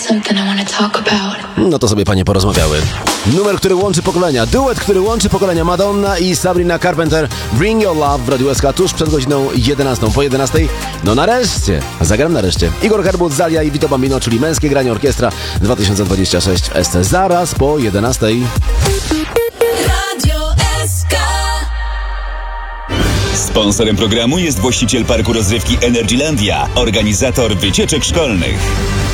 No to sobie panie porozmawiały. Numer, który łączy pokolenia. Duet, który łączy pokolenia. Madonna i Sabrina Carpenter. Bring Your Love w Radiu SK tuż przed godziną 11. Po 11. No nareszcie. Zagram nareszcie. Igor Herbut, Zalia i Vito Bambino, czyli Męskie Granie Orkiestra 2026 w SC. Zaraz po 11. Radio SK. Sponsorem programu jest właściciel parku rozrywki Energylandia, organizator wycieczek szkolnych.